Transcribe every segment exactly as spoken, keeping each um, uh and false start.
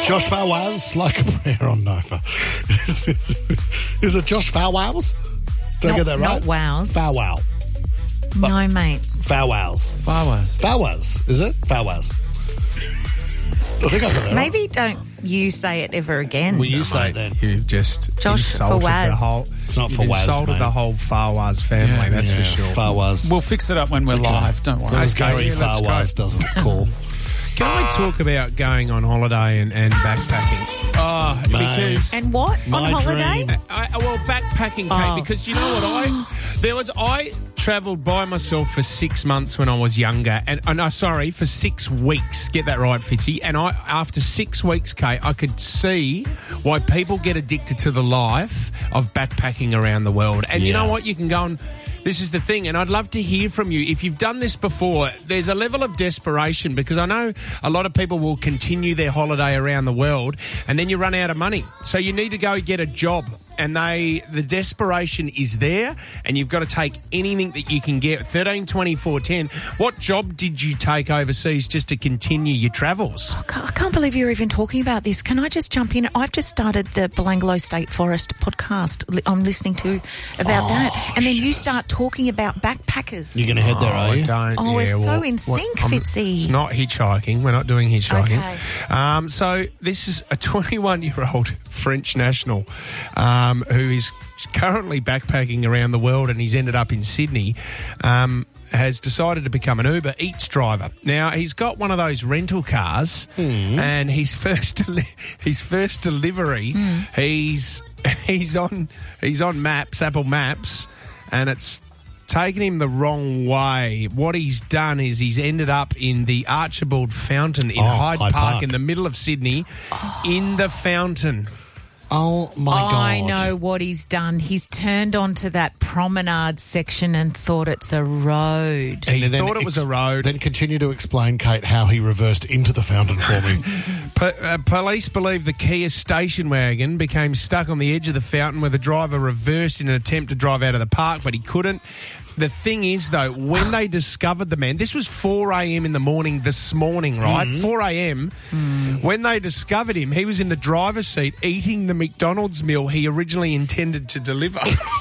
Josh Fawaz, like a prayer on Nova. Is it Josh Fawaz? Did I get that right? Not wows. Fawow. No, mate. Fawaz. Fawaz. Fawaz, is it? Fawaz. I think I got that right. Maybe don't you say it ever again. Will you say it then? You've just Josh insulted Fawaz. the whole. It's not you've Fawaz, insulted mate. the whole Fawaz family. That's Yeah, for sure. Fawaz. We'll fix it up when we're live. Don't As worry. long as Okay, Gary yeah, let's go. Fawaz doesn't call. Can we talk about going on holiday and, and backpacking? Oh, Mate. because And what? My On holiday? dream. I, well, backpacking, Kate, Oh. because you know what I there was I travelled by myself for six months when I was younger, and oh, no, sorry, for six weeks. Get that right, Fitzy. And I, after six weeks, Kate, I could see why people get addicted to the life of backpacking around the world. And you Yeah. know what? You can go and. This is the thing, and I'd love to hear from you. If you've done this before, there's a level of desperation because I know a lot of people will continue their holiday around the world and then you run out of money. So you need to go get a job, and they the desperation is there, and you've got to take anything that you can get. thirteen twenty-four ten. What job did you take overseas just to continue your travels? I can't- I can't believe you're even talking about this. Can I just jump in? I've just started the Belanglo State Forest podcast. Li- I'm listening to about that. And then you start talking about backpackers. You're going to head there, Oh, are you? don't. Oh, we're yeah, so well, in what- sync, I'm- Fitzy. It's not hitchhiking. We're not doing hitchhiking. Okay. Um, so this is a twenty-one-year-old French national um, who is currently backpacking around the world, and he's ended up in Sydney. Um, has decided to become an Uber Eats driver. Now, he's got one of those rental cars, and his first deli- his first delivery, he's he's on he's on Maps, Apple Maps, and it's taken him the wrong way. What he's done is he's ended up in the Archibald Fountain in Oh, Hyde, Hyde Park, Park. in the middle of Sydney, in the fountain. Oh, my God. I know what he's done. He's turned onto that promenade section and thought it's a road. He then thought it was ex- a road. Then continue to explain, Kate, how he reversed into the fountain for me. Po- uh, police believe the Kia station wagon became stuck on the edge of the fountain where the driver reversed in an attempt to drive out of the park, but he couldn't. The thing is, though, when they discovered the man, this was four a.m. in the morning this morning, right? four a.m. When they discovered him, he was in the driver's seat eating the McDonald's meal he originally intended to deliver.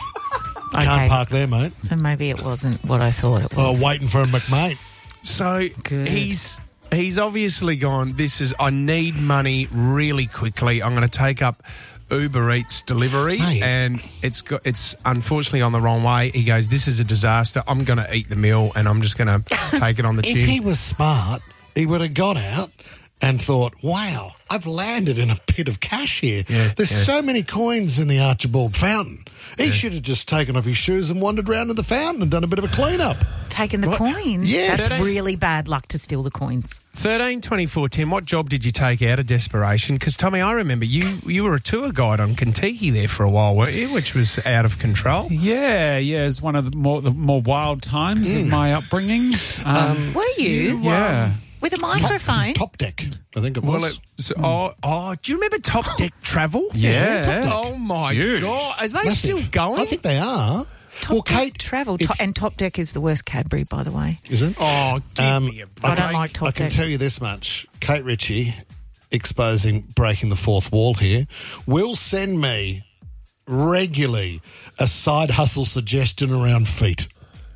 Okay. Can't park there, mate. So maybe it wasn't what I thought it was. Oh, waiting for a McMate. So Good. he's he's obviously gone, this is, I need money really quickly. I'm going to take up Uber Eats delivery, Mate. and it's got, it's unfortunately on the wrong way. He goes, this is a disaster. I'm going to eat the meal, and I'm just going to take it on the If chin. he was smart, he would have got out and thought, wow, I've landed in a pit of cash here. Yeah, There's yeah. so many coins in the Archibald Fountain. He should have just taken off his shoes and wandered round to the fountain and done a bit of a clean-up. Taking the What? coins? Yes. That's really bad luck to steal the coins. thirteen twenty-four ten, what job did you take out of desperation? Because, Tommy, I remember you you were a tour guide on Kentucky there for a while, weren't you, which was out of control? Yeah, yeah, it's one of the more the more wild times in my upbringing. Um, Were you? yeah. With a microphone? Top deck, I think it was. Well, it, so, oh, oh, do you remember Top Deck Travel? Yeah. Top Deck. Oh, my Huge. God. Are they Massive. still going? I think they are. Top well, Deck Kate, Travel. if- To- and Top Deck is the worst Cadbury, by the way. is it? Oh, give Um, me a break. I don't like Top I can Deck. tell you this much. Kate Ritchie, exposing, breaking the fourth wall here, will send me regularly a side hustle suggestion around feet.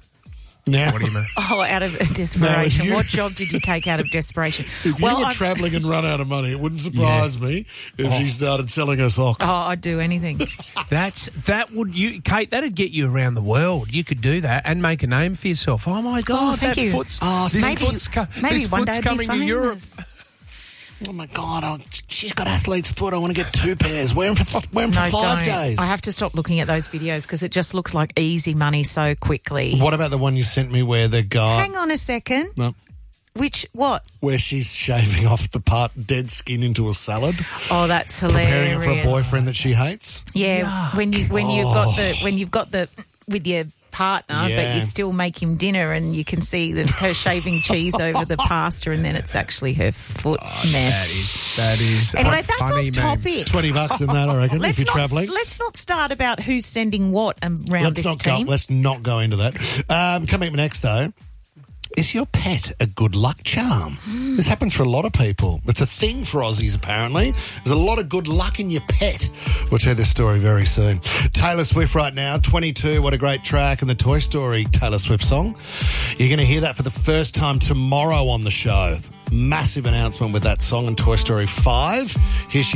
Now, What do you mean? Oh, out of desperation. you- What job did you take out of desperation? if you well, were I've- travelling and run out of money, it wouldn't surprise me if she started selling her socks. Oh, I'd do anything. That's that would you, Kate. That'd get you around the world. You could do that and make a name for yourself. Oh my God, thank that you. foot's Oh, this maybe- foot's, co- maybe this one foot's day I'd be coming to famous. Europe. Oh my God, oh, she's got athlete's foot. I want to get two pairs. Wear them for, wear 'em for No, five don't. days. I have to stop looking at those videos because it just looks like easy money so quickly. What about the one you sent me where the guy... Hang on a second. No, Which, what? where she's shaving off the part dead skin into a salad, Oh, that's hilarious. preparing it for a boyfriend that she hates. Yeah, when you when you've got the when you've got the with your partner, but Yeah. you still make him dinner, and you can see the, her shaving cheese over the pasta, and then it's actually her foot mess. That is that is Anyway, a that's funny off meme. topic. Twenty bucks in that, I reckon, Let's if you're not, travelling. let's not start about who's sending what around Let's this not go. team. Let's not go into that. Um, coming up next, though, Is your pet a good luck charm? Mm. This happens for a lot of people. It's a thing for Aussies, apparently. There's a lot of good luck in your pet. We'll tell this story very soon. Taylor Swift right now, twenty-two, what a great track, and the Toy Story Taylor Swift song. You're going to hear that for the first time tomorrow on the show. Massive announcement with that song and Toy Story five. Here she